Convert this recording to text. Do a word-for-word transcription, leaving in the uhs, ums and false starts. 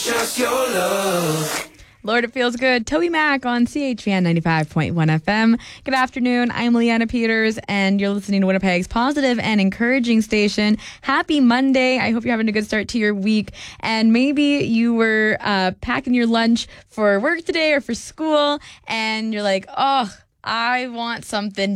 Just your love. Lord, it feels good. Toby Mac on C H V N ninety-five point one F M. Good afternoon. I'm Leanna Peters, and you're listening to Winnipeg's positive and encouraging station. Happy Monday. I hope you're having a good start to your week. And maybe you were uh, packing your lunch for work today or for school, and you're like, oh, I want something